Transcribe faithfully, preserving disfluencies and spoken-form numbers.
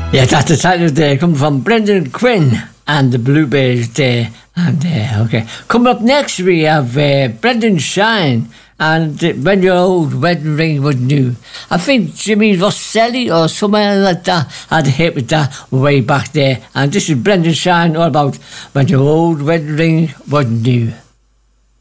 Yeah, that's the title there, coming from Brendan Quinn and the Bluebirds there. And uh, okay, coming up next we have uh, Brendan Shine and uh, When Your Old Wedding Ring Was New. I think Jimmy Rosselli or somewhere like that had a hit with that way back there. And this is Brendan Shine, all about When Your Old Wedding Ring Was New.